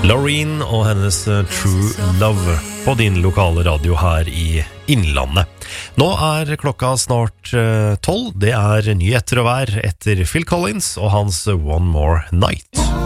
Loreen og hennes True Love på din lokale radio her i Innlandet. Nå klokka snart 12. Det nyheter og vær etter Phil Collins og hans One More Night.